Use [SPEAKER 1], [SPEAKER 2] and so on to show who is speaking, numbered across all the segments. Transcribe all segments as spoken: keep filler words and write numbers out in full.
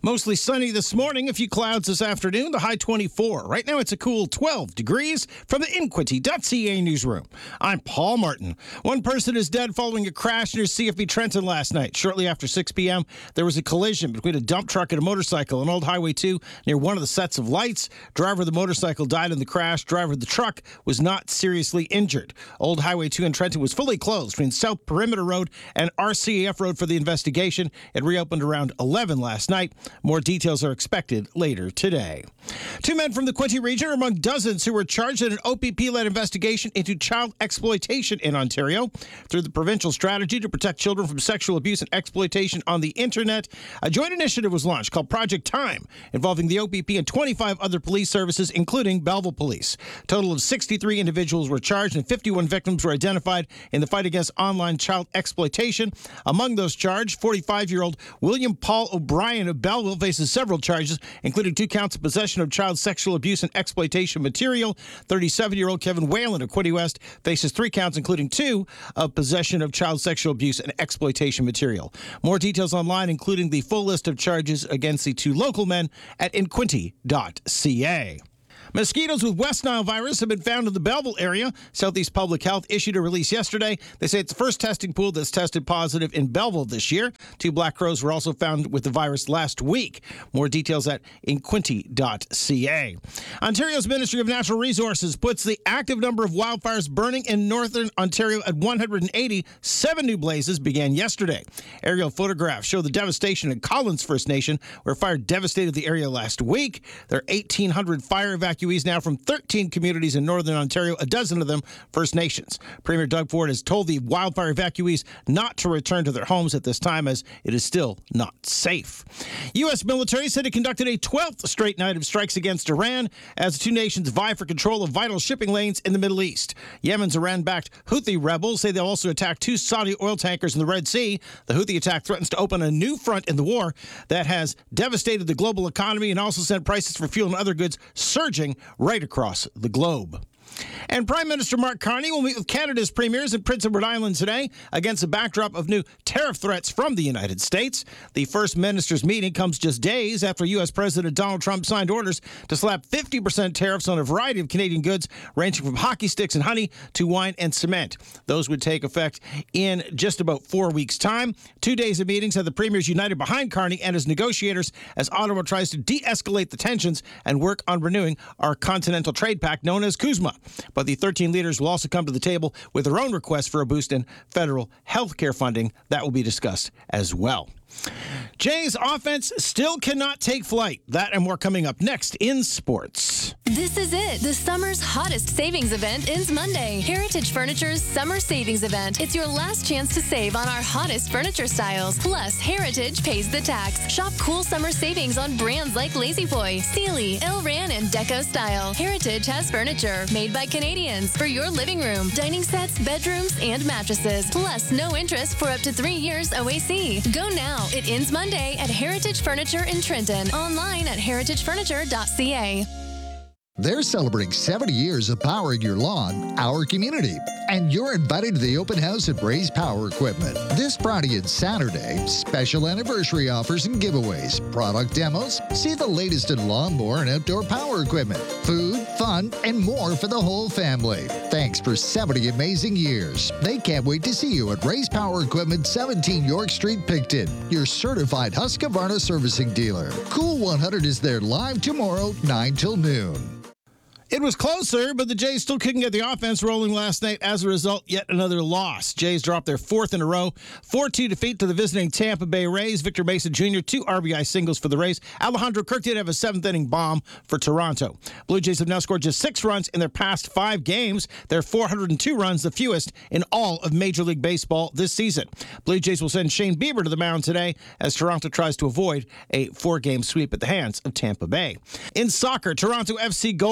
[SPEAKER 1] Mostly sunny this morning, a few clouds this afternoon, the high twenty-four. Right now it's a cool twelve degrees from the Inquity dot C A newsroom. I'm Paul Martin. One person is dead following a crash near C F B Trenton last night. Shortly after six p.m., there was a collision between a dump truck and a motorcycle on Old Highway two near one of the sets of lights. Driver of the motorcycle died in the crash. Driver of the truck was not seriously injured. Old Highway two in Trenton was fully closed between South Perimeter Road and R C A F Road for the investigation. It reopened around eleven last night. More details are expected later today. Two men from the Quinte region are among dozens who were charged in an O P P-led investigation into child exploitation in Ontario. Through the provincial strategy to protect children from sexual abuse and exploitation on the internet, a joint initiative was launched called Project Time, involving the O P P and twenty-five other police services, including Belleville Police. A total of sixty-three individuals were charged and fifty-one victims were identified in the fight against online child exploitation. Among those charged, forty-five-year-old William Paul O'Brien of Belleville faces several charges, including two counts of possession of child sexual abuse and exploitation material. thirty-seven-year-old Kevin Whalen of Quinte West faces three counts, including two of possession of child sexual abuse and exploitation material. More details online, including the full list of charges against the two local men at inquinte dot C A. Mosquitoes with West Nile virus have been found in the Belleville area. Southeast Public Health issued a release yesterday. They say it's the first testing pool that's tested positive in Belleville this year. Two black crows were also found with the virus last week. More details at inquinte dot C A. Ontario's Ministry of Natural Resources puts the active number of wildfires burning in northern Ontario at one hundred eighty. Seven new blazes began yesterday. Aerial photographs show the devastation in Collins First Nation, where fire devastated the area last week. There are eighteen hundred fire evacuees now from thirteen communities in northern Ontario, a dozen of them First Nations. Premier Doug Ford has told the wildfire evacuees not to return to their homes at this time, as it is still not safe. U S military said it conducted a twelfth straight night of strikes against Iran as the two nations vie for control of vital shipping lanes in the Middle East. Yemen's Iran-backed Houthi rebels say they'll also attack two Saudi oil tankers in the Red Sea. The Houthi attack threatens to open a new front in the war that has devastated the global economy and also sent prices for fuel and other goods surging right across the globe. And Prime Minister Mark Carney will meet with Canada's premiers in Prince Edward Island today against a backdrop of new tariff threats from the United States. The First Minister's meeting comes just days after U S. President Donald Trump signed orders to slap fifty percent tariffs on a variety of Canadian goods, ranging from hockey sticks and honey to wine and cement. Those would take effect in just about four weeks' time. Two days of meetings had the premiers united behind Carney and his negotiators as Ottawa tries to de-escalate the tensions and work on renewing our Continental Trade Pact known as CUSMA. But the thirteen leaders will also come to the table with their own requests for a boost in federal health care funding. That will be discussed as well. Jays offense still cannot take flight. That and more coming up next in sports.
[SPEAKER 2] This is it. The summer's hottest savings event ends Monday. Heritage Furniture's Summer Savings Event. It's your last chance to save on our hottest furniture styles. Plus, Heritage pays the tax. Shop cool summer savings on brands like La-Z-Boy, Sealy, Elran, and Deco Style. Heritage has furniture made by Canadians for your living room, dining sets, bedrooms, and mattresses. Plus, no interest for up to three years O A C. Go now. It ends Monday at Heritage Furniture in Trenton. Online at heritage furniture dot C A.
[SPEAKER 3] They're celebrating seventy years of powering your lawn, our community. And you're invited to the open house at Ray's Power Equipment. This Friday and Saturday, special anniversary offers and giveaways, product demos, see the latest in lawnmower and outdoor power equipment, food, fun, and more for the whole family. Thanks for seventy amazing years. They can't wait to see you at Ray's Power Equipment, seventeen York Street, Picton, your certified Husqvarna servicing dealer. Cool one hundred is there live tomorrow, nine till noon.
[SPEAKER 1] It was closer, but the Jays still couldn't get the offense rolling last night. As a result, yet another loss. Jays dropped their fourth in a row. four two defeat to the visiting Tampa Bay Rays. Victor Mesa Junior, two R B I singles for the Rays. Alejandro Kirk did have a seventh-inning bomb for Toronto. Blue Jays have now scored just six runs in their past five games. They're four hundred two runs, the fewest in all of Major League Baseball this season. Blue Jays will send Shane Bieber to the mound today as Toronto tries to avoid a four-game sweep at the hands of Tampa Bay. In soccer, Toronto F C goalie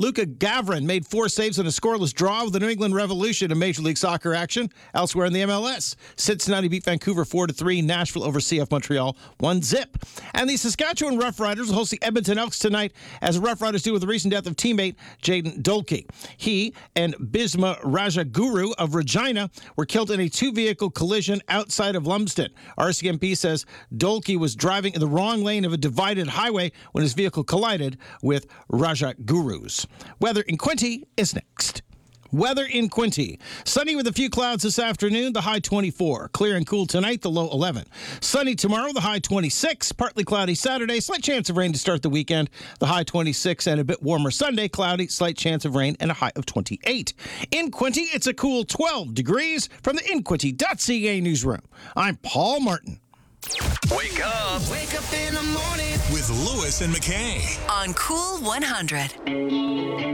[SPEAKER 1] Luca Gavrin made four saves in a scoreless draw with the New England Revolution in Major League Soccer action. Elsewhere in the M L S, Cincinnati beat Vancouver four to three. Nashville over C F Montreal one zip. And the Saskatchewan Roughriders will host the Edmonton Elks tonight, as the Roughriders do with the recent death of teammate Jaden Dolkey. He and Bisma Rajaguru of Regina were killed in a two-vehicle collision outside of Lumsden. R C M P says Dolkey was driving in the wrong lane of a divided highway when his vehicle collided with Rajaguru's. Weather in Quinte is next. Weather in Quinte. Sunny with a few clouds this afternoon, the high twenty-four. Clear and cool tonight, the low eleven. Sunny tomorrow, the high twenty-six. Partly cloudy Saturday, slight chance of rain to start the weekend, the high twenty-six. And a bit warmer Sunday, cloudy, slight chance of rain, and a high of twenty-eight. In Quinte, it's a cool twelve degrees from the Inquity dot C A newsroom. I'm Paul Martin.
[SPEAKER 4] Wake up.
[SPEAKER 5] Wake up in the morning
[SPEAKER 4] With Lewis and McKay.
[SPEAKER 6] On Cool one hundred.